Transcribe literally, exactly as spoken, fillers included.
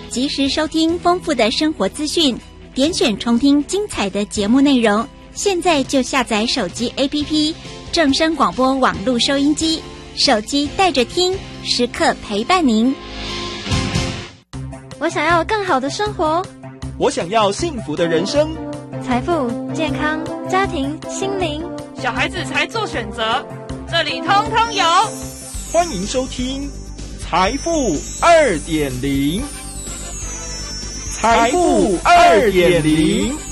及时收听丰富的生活资讯，点选重听精彩的节目内容。现在就下载手机 A P P 正声广播网络收音机，手机带着听，时刻陪伴您。 我想要更好的生活， 我想要幸福的人生， 财富、健康、家庭、心灵， 小孩子才做选择，这里通通有。 欢迎收听财富 二点零。财富 二点零。